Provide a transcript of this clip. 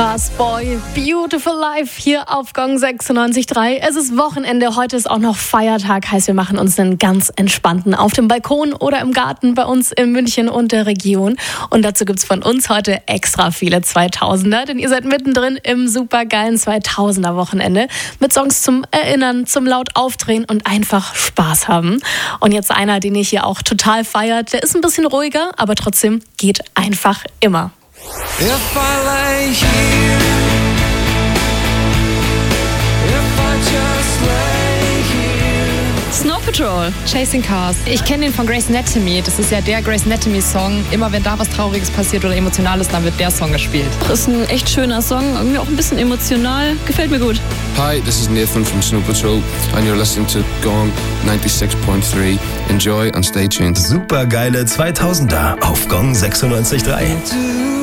Fast Boy, Beautiful Life hier auf Gong 96.3. Es ist Wochenende, heute ist auch noch Feiertag, heißt wir machen uns einen ganz entspannten auf dem Balkon oder im Garten bei uns in München und der Region. Und dazu gibt's von uns heute extra viele 2000er, denn ihr seid mittendrin im supergeilen 2000er Wochenende mit Songs zum Erinnern, zum laut aufdrehen und einfach Spaß haben. Und jetzt einer, den ich hier auch total feiert, der ist ein bisschen ruhiger, aber trotzdem geht einfach immer. If I lay here, if I just lay here. Snow Patrol, Chasing Cars. Ich kenne den von Grey's Anatomy. Das ist ja der Grey's Anatomy-Song. Immer wenn da was Trauriges passiert oder Emotionales, dann wird der Song gespielt. Ist ein echt schöner Song, irgendwie auch ein bisschen emotional. Gefällt mir gut. Hi, this is Nathan from Snow Patrol and you're listening to Gong 96.3. Enjoy and stay tuned. Supergeile 2000er auf Gong 96.3.